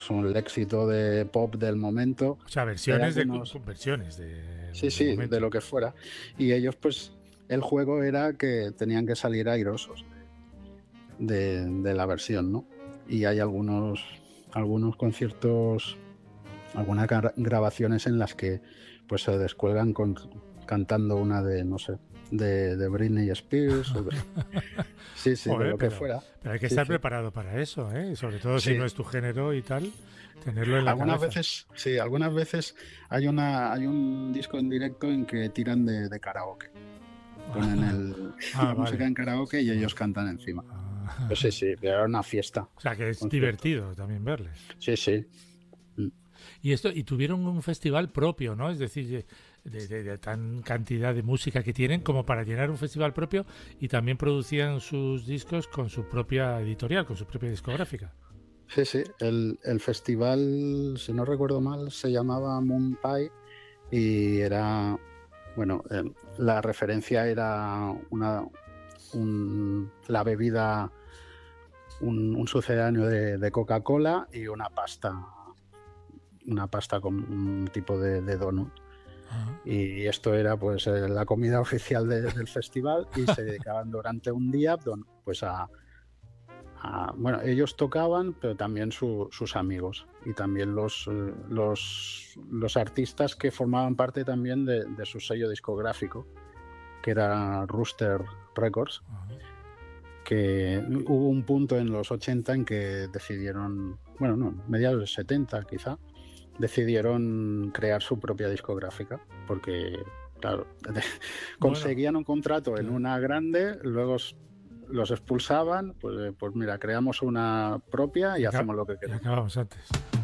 son el éxito de pop del momento. O sea, versiones Sí, del sí, momento. de lo que fuera. Y ellos, pues, el juego era que tenían que salir airosos de la versión, ¿no? Y hay algunos conciertos, algunas grabaciones en las que pues se descuelgan cantando una de, no sé, de Britney Spears. Sí, sí, de Joder, lo que fuera. pero hay que Sí, estar sí. preparado para eso, ¿eh? Sobre todo si Sí, no es tu género y tal, tenerlo en la algunas cabeza. veces, sí, algunas veces hay un disco en directo en que tiran de karaoke. Ponen la música Vale. en karaoke y ellos cantan encima. Pues sí, Ah, sí, era una fiesta, o sea, que es concierto. divertido también verles. Sí, sí. Mm. Y tuvieron un festival propio, ¿no? Es decir, de tan cantidad de música que tienen como para llenar un festival propio, y también producían sus discos con su propia editorial, con su propia discográfica. Sí, sí. El festival, si no recuerdo mal, se llamaba Moon Pie y era, bueno, la referencia era la bebida, un sucedáneo de Coca-Cola y una pasta con un tipo de donut. Ah. Y esto era pues la comida oficial del festival y se dedicaban durante un día pues bueno, ellos tocaban, pero también sus amigos y también los artistas que formaban parte también de su sello discográfico, que era Rooster Records, que hubo un punto en los 80 en que decidieron, bueno, no, mediados de 70 quizá, decidieron crear su propia discográfica, porque, claro, Bueno, conseguían un contrato en claro. una grande, luego los expulsaban, pues mira, creamos una propia y hacemos lo que Y queremos. acabamos antes.